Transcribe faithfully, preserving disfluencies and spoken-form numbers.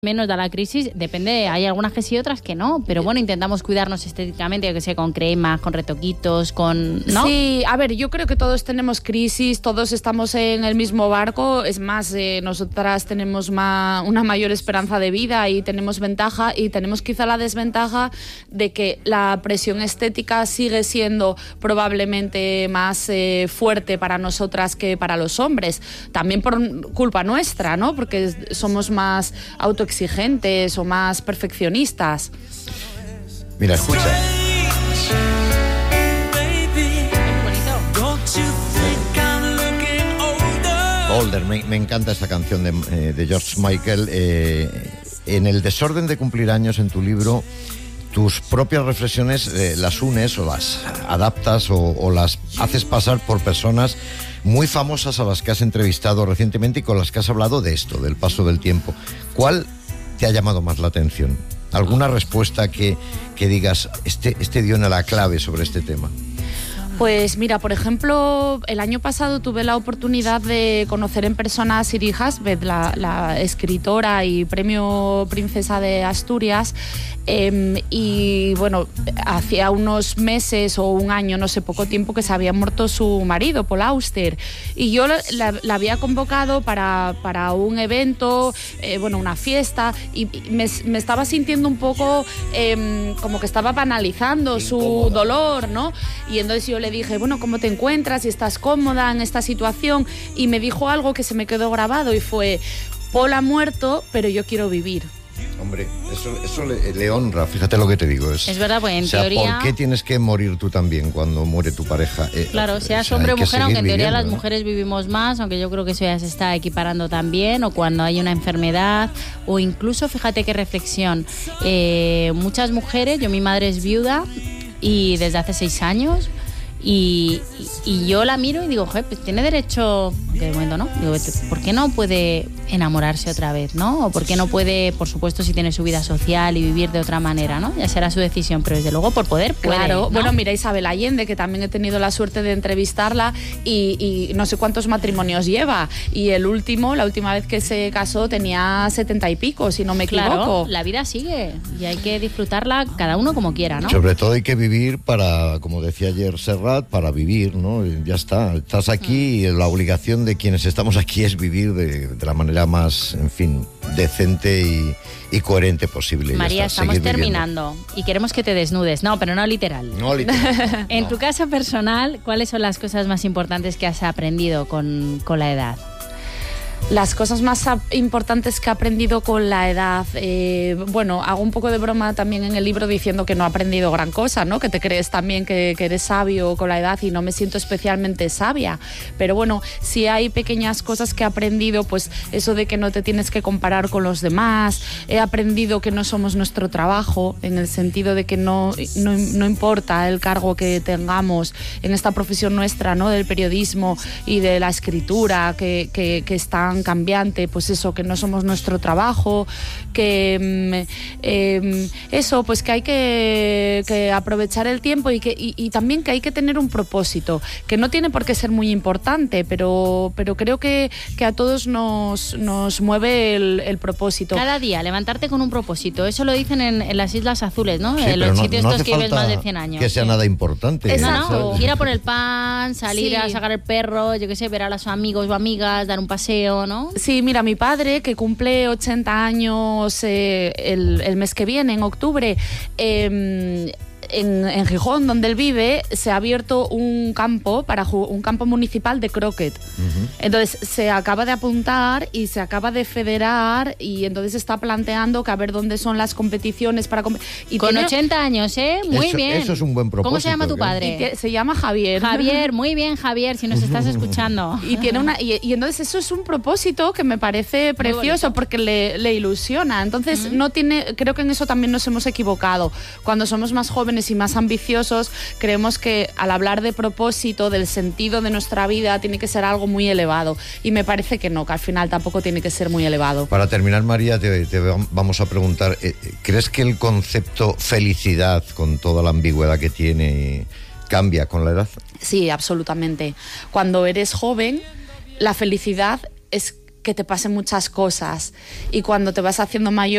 menos da la crisis, depende, hay algunas que sí, otras que no, pero bueno, intentamos cuidarnos estéticamente, yo que sé, con cremas, con retoquitos, con... ¿no? Sí, a ver, yo creo que todos tenemos crisis, todos estamos en el mismo barco, es más, eh, nosotras tenemos ma- una mayor esperanza de vida y tenemos ventaja, y tenemos quizá la desventaja de que la presión estética sigue siendo probablemente más eh, fuerte para nosotras que para los hombres, también por culpa nuestra, ¿no? Porque somos más autoexigentes exigentes o más perfeccionistas. Mira, escucha. Older, me, me encanta esta canción de, eh, de George Michael. Eh, en el desorden de cumplir años, en tu libro, tus propias reflexiones eh, las unes o las adaptas o, o las haces pasar por personas muy famosas a las que has entrevistado recientemente y con las que has hablado de esto, del paso del tiempo. ¿Cuál te ha llamado más la atención? ¿Alguna respuesta que, que digas, este, este dio en la clave sobre este tema? Pues mira, por ejemplo, el año pasado tuve la oportunidad de conocer en persona a Siri Hasbeth, la, la escritora y premio Princesa de Asturias, eh, y bueno, hacía unos meses o un año, no sé, poco tiempo que se había muerto su marido, Paul Auster, y yo la, la, la había convocado para, para un evento, eh, bueno, una fiesta, y me, me estaba sintiendo un poco eh, como que estaba banalizando su dolor, ¿no? Y entonces yo le dije, bueno, ¿cómo te encuentras? ¿Y estás cómoda en esta situación? Y me dijo algo que se me quedó grabado y fue, Paul ha muerto, pero yo quiero vivir. Hombre, eso, eso le, le honra, fíjate lo que te digo. Es, es verdad, pues en o sea, teoría... ¿por qué tienes que morir tú también cuando muere tu pareja? Eh, claro, seas o sea, hombre o mujer, aunque en teoría viviendo, las ¿no? mujeres vivimos más, aunque yo creo que eso ya se está equiparando también, o cuando hay una enfermedad, o incluso, fíjate qué reflexión, eh, muchas mujeres, yo mi madre es viuda y desde hace seis años... Y, y, y yo la miro y digo, joder, pues tiene derecho, que de momento no, digo, ¿por qué no puede enamorarse otra vez, no? O ¿por qué no puede, por supuesto, si tiene su vida social y vivir de otra manera, ¿no? Ya será su decisión, pero desde luego por poder puede, claro, ¿no? Bueno, mira, Isabel Allende, que también he tenido la suerte de entrevistarla y, y no sé cuántos matrimonios lleva, y el último, la última vez que se casó tenía setenta y pico, si no me equivoco. Claro, la vida sigue y hay que disfrutarla cada uno como quiera, ¿no? Sobre todo hay que vivir para, como decía ayer Serrat, para vivir, ¿no? Ya está, estás aquí y la obligación de quienes estamos aquí es vivir de, de la manera más, en fin, decente y, y coherente posible. María, está, estamos terminando y queremos que te desnudes, no, pero no literal. No literal. En no. tu caso personal, ¿cuáles son las cosas más importantes que has aprendido con, con la edad? Las cosas más importantes que he aprendido con la edad, eh, bueno, hago un poco de broma también en el libro diciendo que no he aprendido gran cosa, ¿no? Que te crees también que, que eres sabio con la edad y no me siento especialmente sabia, pero bueno, si hay pequeñas cosas que he aprendido, pues eso de que no te tienes que comparar con los demás, he aprendido que no somos nuestro trabajo, en el sentido de que no, no, no importa el cargo que tengamos en esta profesión nuestra, ¿no? Del periodismo y de la escritura, que, que, que están cambiante, pues eso, que no somos nuestro trabajo, que eh, eso, pues que hay que, que aprovechar el tiempo y, que, y, y también que hay que tener un propósito, que no tiene por qué ser muy importante, pero, pero creo que, que a todos nos, nos mueve el, el propósito. Cada día, levantarte con un propósito, eso lo dicen en, en las Islas Azules, ¿no? Sí, en los no, sitios no estos que vives más de cien años. Que sea ¿sí? nada importante. No, no, ir a por el pan, salir sí. a sacar el perro, yo qué sé, ver a los amigos o amigas, dar un paseo, ¿no? Sí, mira, mi padre, que cumple ochenta años eh, el, el mes que viene, en octubre, eh, En, en Gijón, donde él vive, se ha abierto un campo para un campo municipal de croquet. Uh-huh. Entonces se acaba de apuntar y se acaba de federar y entonces está planteando que a ver dónde son las competiciones para y con tiene... ochenta años, ¿eh? Muy eso, bien. Eso es un buen propósito. ¿Cómo se llama tu padre? Que, se llama Javier. Javier, muy bien, Javier, si nos estás escuchando. Y tiene una y, y entonces eso es un propósito que me parece precioso porque le, le ilusiona. Entonces uh-huh. no tiene, creo que en eso también nos hemos equivocado. Cuando somos más jóvenes y más ambiciosos, creemos que al hablar de propósito, del sentido de nuestra vida, tiene que ser algo muy elevado. Y me parece que no, que al final tampoco tiene que ser muy elevado. Para terminar, María, te, te vamos a preguntar, ¿crees que el concepto felicidad, con toda la ambigüedad que tiene, cambia con la edad? Sí, absolutamente. Cuando eres joven, la felicidad es que te pasen muchas cosas y cuando te vas haciendo mayor